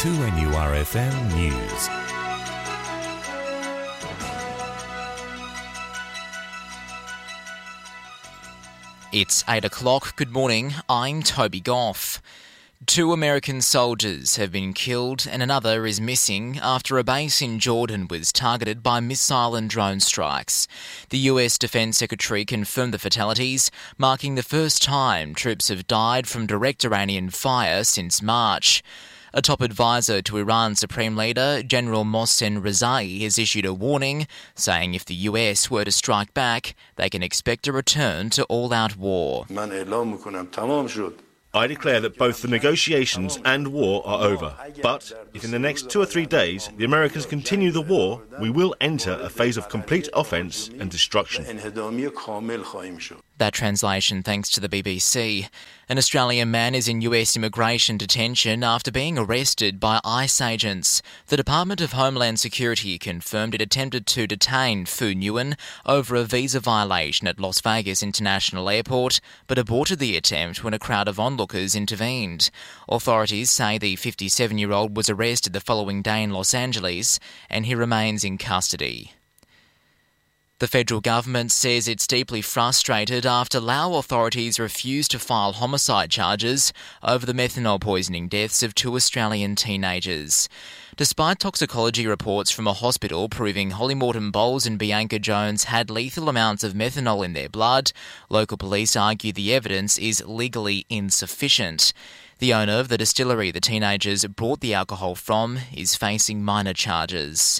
2NURFM News. It's 8 o'clock. Good morning. I'm Toby Goff. 2 American soldiers have been killed and another is missing after a base in Jordan was targeted by missile and drone strikes. The US Defence Secretary confirmed the fatalities, marking the first time troops have died from direct Iranian fire since March. A top advisor to Iran's Supreme Leader, General Mohsen Rezai, has issued a warning, saying if the US were to strike back, they can expect a return to all-out war. I declare that both the negotiations and war are over. But if in the next 2 or 3 days the Americans continue the war, we will enter a phase of complete offence and destruction. That translation thanks to the BBC. An Australian man is in US immigration detention after being arrested by ICE agents. The Department of Homeland Security confirmed it attempted to detain Fu Nguyen over a visa violation at Las Vegas International Airport, but aborted the attempt when a crowd of onlookers intervened. Authorities say the 57-year-old was arrested the following day in Los Angeles and he remains in custody. The federal government says it's deeply frustrated after Lao authorities refused to file homicide charges over the methanol poisoning deaths of 2 Australian teenagers. Despite toxicology reports from a hospital proving Holly Morton Bowles and Bianca Jones had lethal amounts of methanol in their blood, local police argue the evidence is legally insufficient. The owner of the distillery the teenagers brought the alcohol from is facing minor charges.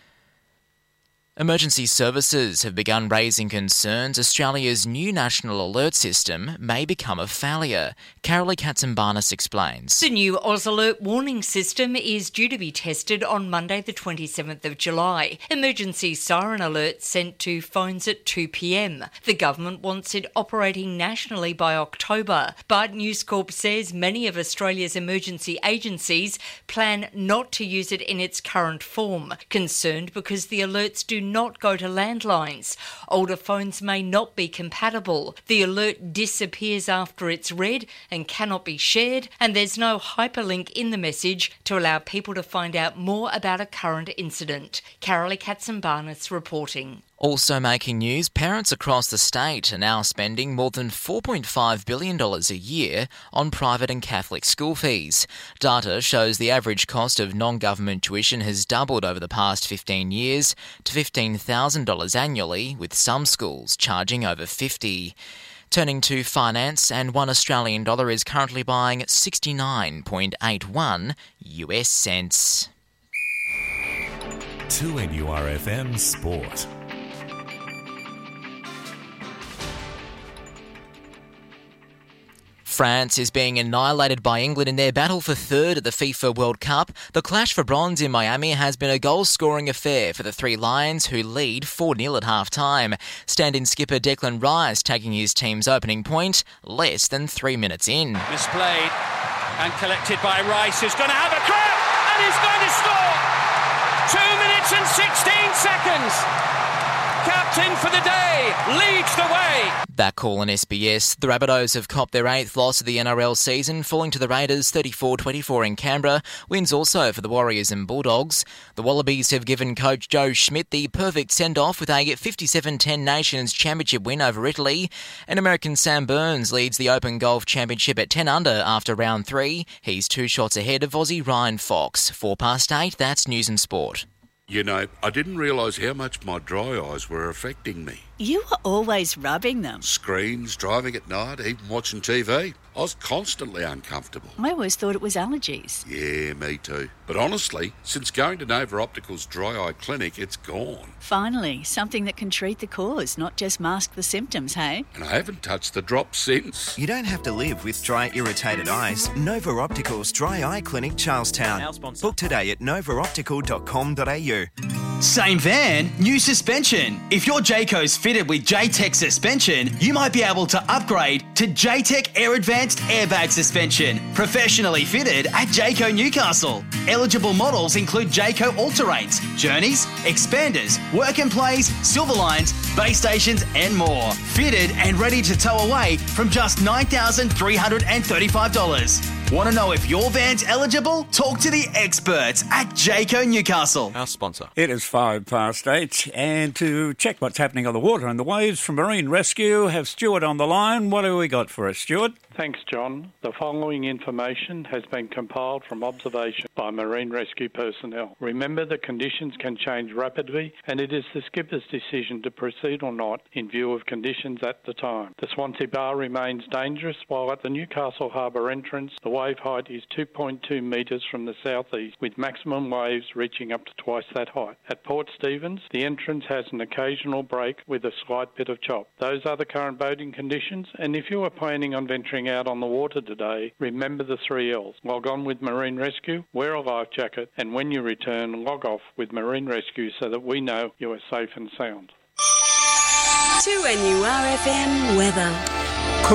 Emergency services have begun raising concerns Australia's new national alert system may become a failure. Carolee Katsimbarnis explains. The new AusAlert warning system is due to be tested on Monday the 27th of July. Emergency siren alerts sent to phones at 2 p.m. The government wants it operating nationally by October, but News Corp says many of Australia's emergency agencies plan not to use it in its current form, concerned because the alerts do not go to landlines. Older phones may not be compatible. The alert disappears after it's read and cannot be shared, and there's no hyperlink in the message to allow people to find out more about a current incident. Carolee Katsimbarnis reporting. Also making news, parents across the state are now spending more than $4.5 billion a year on private and Catholic school fees. Data shows the average cost of non-government tuition has doubled over the past 15 years to $15,000 annually, with some schools charging over $50,000. Turning to finance, and $1 Australian dollar is currently buying 69.81 US cents. 2NURFM Sport. France is being annihilated by England in their battle for third at the FIFA World Cup. The clash for bronze in Miami has been a goal-scoring affair for the Three Lions, who lead 4-0 at half-time. Stand-in skipper Declan Rice taking his team's opening point less than 3 minutes in. Misplayed and collected by Rice, who's going to have a crack and is going to score! 2 minutes and 16 seconds. Captain for the day leads the way. That call on SBS. The Rabbitohs have copped their 8th loss of the NRL season, falling to the Raiders 34-24 in Canberra. Wins also for the Warriors and Bulldogs. The Wallabies have given coach Joe Schmidt the perfect send-off with a 57-10 Nations Championship win over Italy. And American Sam Burns leads the Open Golf Championship at 10 under after round 3. He's 2 shots ahead of Aussie Ryan Fox. 8:04, that's News and Sport. You know, I didn't realise how much my dry eyes were affecting me. You were always rubbing them. Screens, driving at night, even watching TV. I was constantly uncomfortable. I always thought it was allergies. Yeah, me too. But honestly, since going to Nova Optical's dry eye clinic, it's gone. Finally, something that can treat the cause, not just mask the symptoms, hey? And I haven't touched the drops since. You don't have to live with dry, irritated eyes. Nova Optical's Dry Eye Clinic, Charlestown. Book today at novaoptical.com.au. Same van, new suspension. If your Jayco's fitted with J-Tech suspension, you might be able to upgrade to J-Tech Air Advanced Airbag Suspension, professionally fitted at Jayco Newcastle. Eligible models include Jayco All-Terrains, Journeys, Expanders, Work and Plays, Silverlines, base stations and more. Fitted and ready to tow away from just $9,335. Want to know if your van's eligible? Talk to the experts at Jayco Newcastle. Our sponsor. It is 8:05, and to check what's happening on the water and the waves from Marine Rescue, have Stuart on the line. What have we got for us, Stuart? Thanks, John. The following information has been compiled from observation by Marine Rescue personnel. Remember, the conditions can change rapidly, and it is the skipper's decision to proceed or not in view of conditions at the time. The Swansea Bar remains dangerous, while at the Newcastle Harbour entrance, the wave height is 2.2 metres from the southeast, with maximum waves reaching up to twice that height. At Port Stephens, the entrance has an occasional break with a slight bit of chop. Those are the current boating conditions, and if you are planning on venturing out on the water today, remember the 3 L's. Log on with Marine Rescue, wear a life jacket, and when you return, log off with Marine Rescue so that we know you are safe and sound. 2NURFM weather.